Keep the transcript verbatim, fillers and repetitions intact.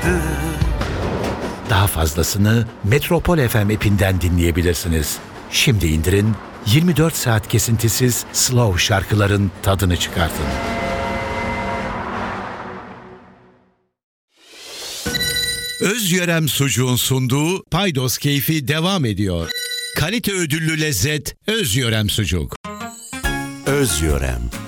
vardı. Daha fazlasını Metropol F M app'inden dinleyebilirsiniz. Şimdi indirin, yirmi dört saat kesintisiz slow şarkıların tadını çıkartın. Özyörem Sucuğun sunduğu Paydos Keyfi devam ediyor. Kalite ödüllü lezzet Özyörem Sucuk. Özyörem.